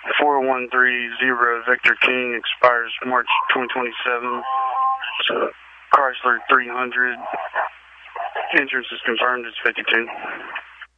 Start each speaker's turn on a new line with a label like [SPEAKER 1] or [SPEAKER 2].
[SPEAKER 1] 4130 Victor King, expires March 2027. Chrysler 300. Insurance is confirmed, it's 52.